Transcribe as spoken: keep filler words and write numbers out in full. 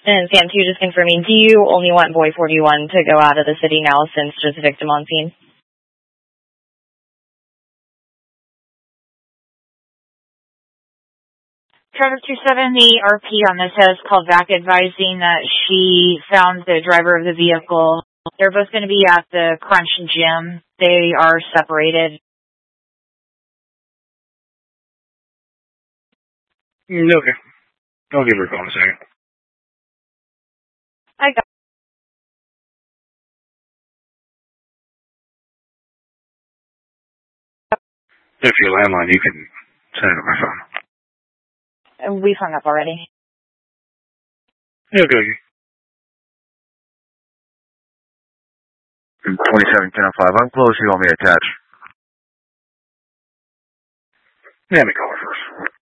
And Sam two, just confirming, do you only want Boy forty-one to go out of the city now since just victim on scene? Traffic two seven, the R P on this has called back advising that she found the driver of the vehicle. They're both going to be at the Crunch Gym. They are separated. Okay. I'll give her a call in a second. I got If your landline, you can send it on my phone. And we've hung up already. Yeah, okay. twenty-seven ten oh five, I'm close. You want me to attach? Yeah, let me call her.